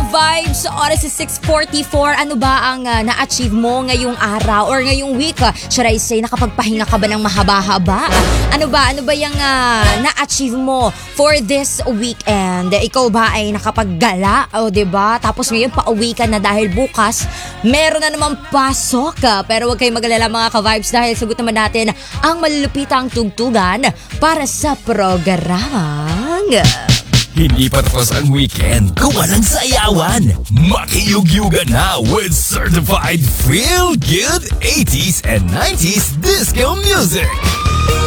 ka-vibes, oras sa 6:44. Ano ba ang na-achieve mo ngayong araw or ngayong week? Should I say, nakapagpahinga ka ba ng mahaba-haba? Ano ba yung na-achieve mo for this weekend? Ikaw ba ay nakapaggala? O diba? Tapos ngayon pauwi ka na dahil bukas meron na naman pasok. Pero huwag kayong mag-alala mga ka-vibes dahil sagot naman natin ang malulupitang tugtugan para sa programang Hindi pa tapos ang weekend kung walang sayawan. Makiyugyugan na with certified feel-good 80s and 90s disco music.